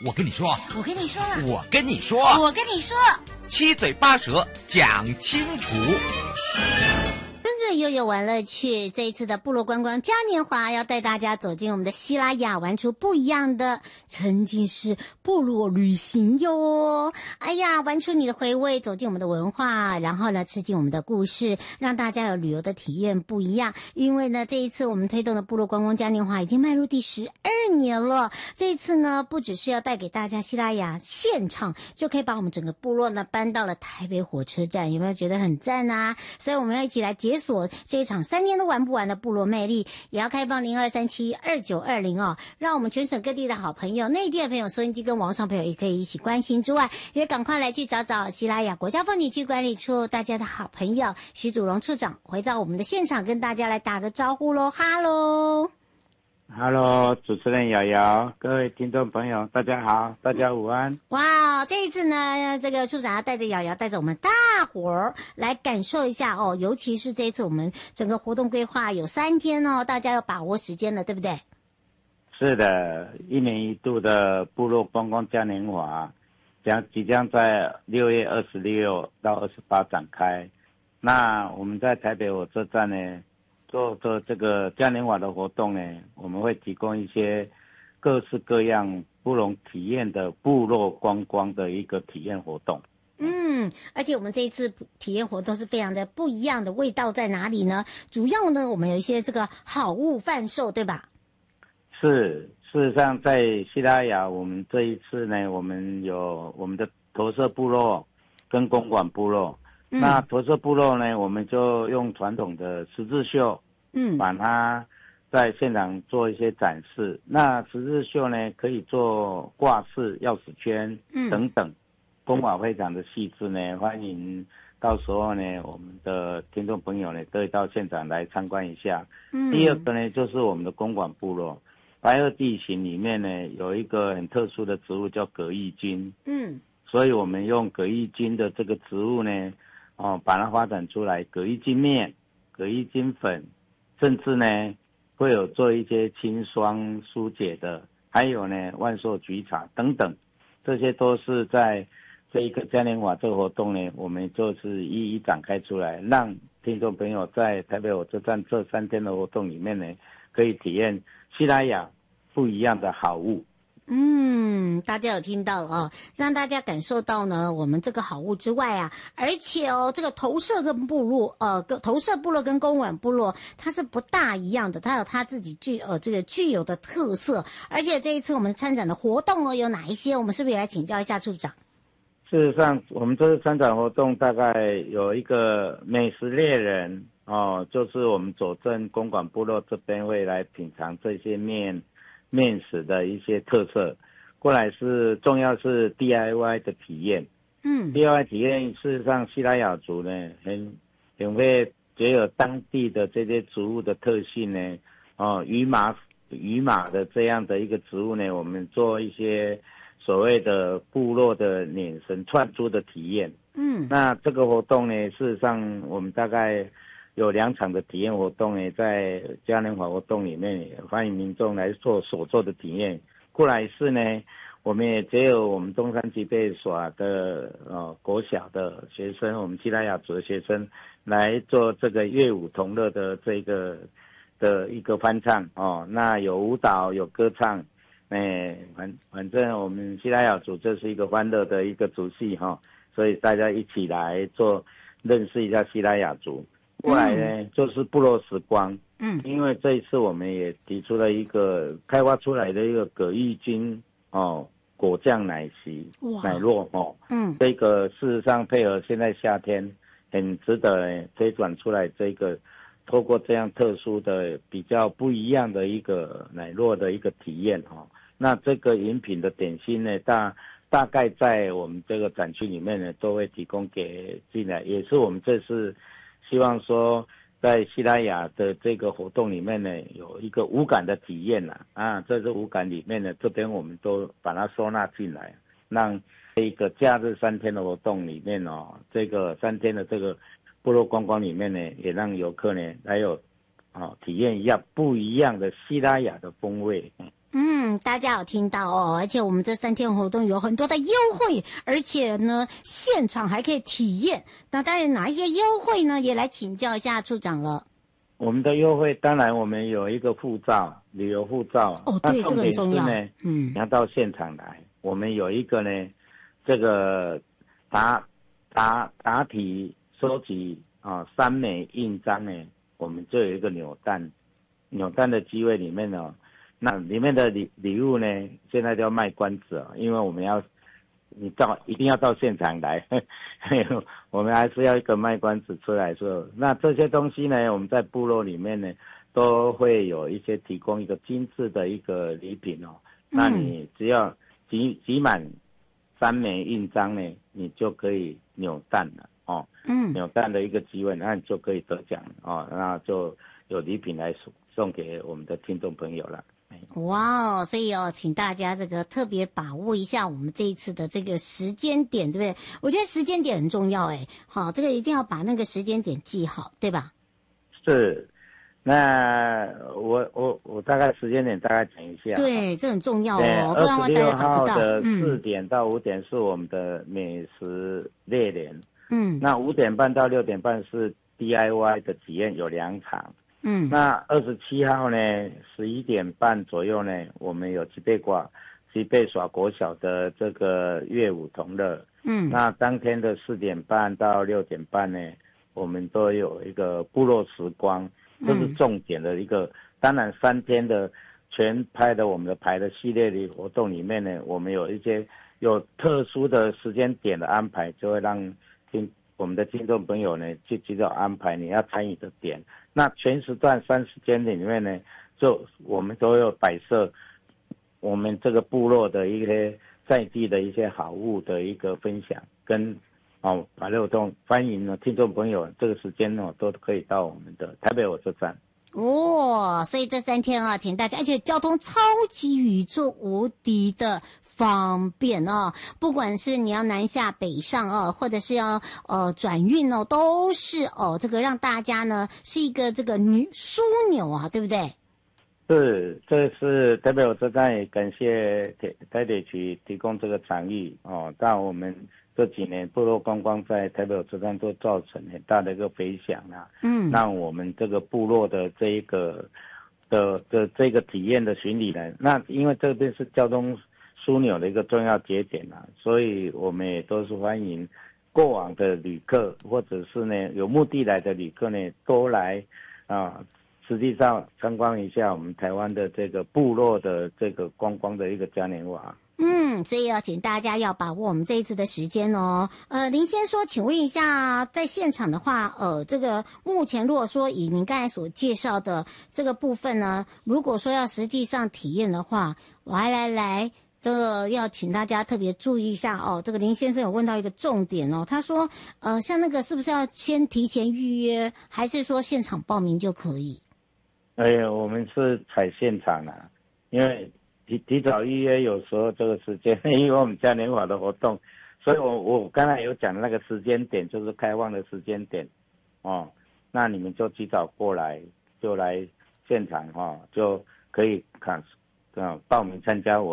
我跟你说， 我跟你说， 我跟你说， 我跟你说， 七嘴八舌讲清楚。 跟着悠悠玩乐趣，这一次的部落观光嘉年华要带大家走进我们的西拉雅，玩出不一样的沉浸式部落旅行哟！哎呀，玩出你的回味，走进我们的文化，然后呢，吃进我们的故事，让大家有旅游的体验不一样。因为呢，这一次我们推动的部落观光嘉年华已经迈入第12年了。这一次呢，不只是要带给大家西拉雅现场，就可以把我们整个部落呢搬到了台北火车站，有没有觉得很赞啊？所以我们要一起来解锁这一场3天都玩不完的部落魅力，也要开放02372920哦，让我们全省各地的好朋友、内地的朋友、收音机跟网上朋友也可以一起关心之外，也赶快来去找找西拉雅国家风景区管理处大家的好朋友徐祖荣处长，回到我们的现场跟大家来打个招呼咯。哈喽 Hello， 主持人瑶瑶，各位听众朋友，大家好，大家午安。 哇，这一次呢，这个处长要带着瑶瑶，带着我们大伙儿来感受一下哦，尤其是这一次我们整个活动规划有3天哦，大家要把握时间了，对不对？ 是的，1年1度的部落观光嘉年华即将在6月26到28展开。那我们在台北火车站呢，做这个嘉年华的活动呢，我们会提供一些各式各样不同体验的部落观光的一个体验活动。 而且我们这一次体验活动是非常的不一样的，味道在哪里呢？主要呢，我们有一些这个好物贩售，对吧？ 是，事实上在西拉雅，我们这一次呢，我们有我们的投射部落跟公馆部落。那投射部落呢，我们就用传统的十字绣，把它在现场做一些展示。那十字绣呢，可以做挂饰、钥匙圈等等，工法非常的细致呢。欢迎到时候呢，我们的听众朋友呢，都可以到现场来参观一下。第二个呢，就是我们的公馆部落，白垩地形里面呢，有一个很特殊的植物叫葛玉金。所以我们用葛玉金的这个植物呢，把它发展出来，葛玉金面、葛玉金粉，甚至呢会有做一些清霜疏解的，还有呢万寿菊茶等等，这些都是在这一个嘉年华这个活动呢，我们就是一一展开出来，让听众朋友在台北火车站这3天的活动里面呢，可以体验西拉雅不一样的好物。 大家有听到哦，让大家感受到呢，我们这个好物之外啊，而且哦，这个投射跟部落，投射部落跟公馆部落，它是不大一样的，它有它自己具有的特色。而且这一次我们参展的活动有哪一些？我们是不是也来请教一下处长？ 事实上，我们这次参展活动大概有一个美食猎人就是我们左镇公馆部落这边会来品尝这些面食的一些特色。过来是重要是 DIY 的体验。DIY 体验事实上西拉雅族呢很会结合当地的这些植物的特性呢，鱼马的这样的一个植物呢，我们做一些所谓的部落的捻绳串珠的体验。那这个活动呢，事实上我们大概有2场的体验活动呢，在嘉年华活动里面，欢迎民众来做所做的体验。过来是呢，我们也结合我们中山级备所的国小的学生，我们西拉雅族的学生来做这个乐舞同乐的这个的一个翻唱那有舞蹈有歌唱，反正我们西拉雅族这是一个欢乐的一个族系所以大家一起来做认识一下西拉雅族。过来呢就是部落时光。因为这一次我们也提出了一个开发出来的一个葛玉金果酱奶昔奶酪这个事实上配合现在夏天很值得推转出来，这个透过这样特殊的比较不一样的一个奶酪的一个体验那这个饮品的点心呢大概在我们这个展区里面呢都会提供给进来，也是我们这次希望说在西拉雅的这个活动里面呢，有一个五感的体验这是五感里面呢，这边我们都把它收纳进来，让这个假日3天的活动里面这个3天的这个部落观光里面呢，也让游客呢还有体验一下不一样的西拉雅的风味。 大家有听到哦，而且我们这3天活动有很多的优惠，而且呢，现场还可以体验。那当然，哪一些优惠呢？也来请教一下处长了。 我们的优惠，当然我们有一个护照，旅游护照。 哦，对，这个很重要。 你要到现场来，我们有一个呢，这个答题收集3枚印章呢，我们就有一个扭蛋的机会里面呢。那里面的礼物呢，现在就要卖关子哦，因为我们一定要到现场来，我们还是要一个卖关子出来说。那这些东西呢，我们在部落里面呢，都会有一些提供一个精致的一个礼品哦。那你只要集满3枚印章呢，你就可以扭蛋了哦。扭蛋的一个机会，那你就可以得奖哦，那就有礼品来送给我们的听众朋友了。 哇哦，所以请大家这个特别把握一下我们这一次的这个时间点，对不对？我觉得时间点很重要，好，这个一定要把那个时间点记好，对吧？ 是，那我大概时间点大概讲一下。 对，这很重要哦，不然大家找不到。 26号的4点到5点是我们的美食猎联，那5点半到6点半是 DIY 的体验，有2场。那27号呢，11点半左右呢，我们有吉贝耍国小的这个乐舞同乐。那当天的4点半到6点半呢，我们都有一个部落时光，这是重点的一个。当然3天的全拍的我们的排的系列的活动里面呢，我们有一些有特殊的时间点的安排，就会让我们的听众朋友呢去知道安排你要参与的点。那全时段3时间里面呢，就我们都有摆设我们这个部落的一些在地的一些好物的一个分享，跟把活动欢迎呢听众朋友这个时间都可以到我们的台北火车站。 所以这3天请大家，而且交通超级宇宙无敌的方便不管是你要南下北上或者是要转运都是这个让大家呢是一个这个枢纽对不对？ 是，这是台北火车站也感谢台北区提供这个场域但我们这几年部落观光在台北火车站都造成很大的一个回响让我们这个部落的这一个这个体验的巡礼呢，那因为这边是交通枢纽的一个重要节点所以我们也都是欢迎过往的旅客，或者是呢有目的来的旅客呢，都来实际上参观一下我们台湾的这个部落的这个观光的一个嘉年华。 所以请大家要把握我们这一次的时间林先说，请问一下，在现场的话，这个目前如果说以您刚才所介绍的这个部分呢，如果说要实际上体验的话，来，这个要请大家特别注意一下这个林先生有问到一个重点他说，像那个是不是要先提前预约，还是说现场报名就可以？ 我们是采现场因为提早预约，有时候这个时间，因为我们嘉年华的活动，所以我刚才有讲的那个时间点就是开放的时间点那你们就提早过来，就来现场就可以报名参加